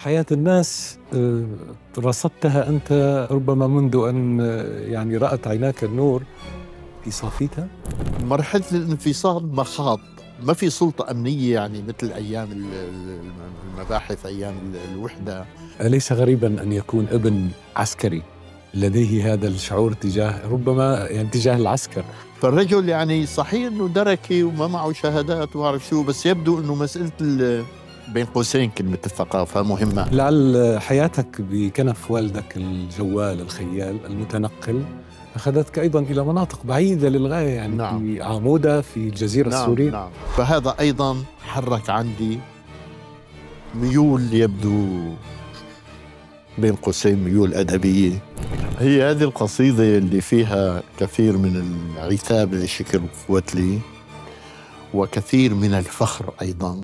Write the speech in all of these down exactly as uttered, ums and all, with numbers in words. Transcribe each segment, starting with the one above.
حياة الناس رصدتها أنت ربما منذ أن يعني رأت عيناك النور في صافيتها. مرحلة الانفصال مخاض، ما في سلطة أمنية يعني مثل أيام المباحث، أيام الوحدة. أليس غريبا أن يكون ابن عسكري لديه هذا الشعور تجاه ربما يعني تجاه العسكر؟ فالرجل يعني صحيح أنه دركي وما معه شهادات وعارف شو، بس يبدو أنه مسألة بين قوسين كلمة الثقافة مهمة. لعل حياتك بكنف والدك الجوال الخيال المتنقل أخذتك أيضاً إلى مناطق بعيدة للغاية، يعني نعم. في عمودة في الجزيرة نعم السورية. نعم. فهذا أيضاً حرك عندي ميول يبدو بين قوسين ميول أدبية. هي هذه القصيدة اللي فيها كثير من العتاب لشكل قوتلي وكثير من الفخر أيضاً.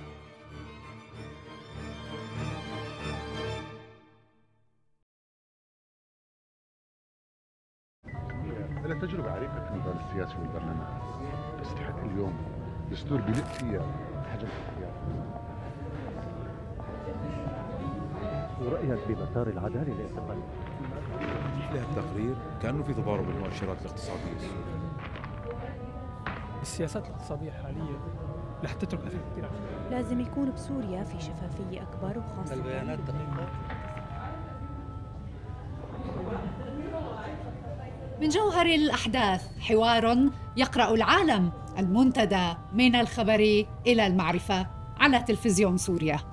لك تجربة عريقة في المجال السياسي والبرلمان، تستحق اليوم دستور بناء فيها حجم الاختيار. ورأيك بمسار العدالة الاقتصادية؟ مثل التقرير كأنه في تضارب المؤشرات الاقتصادية السورية. السياسات الاقتصادية الحالية رح تترك أثر كثير. لازم يكون بسوريا في شفافية أكبر وخاصة البيانات دقيقة. من جوهر الأحداث حوار يقرأ العالم، المنتدى من الخبر إلى المعرفة على تلفزيون سوريا.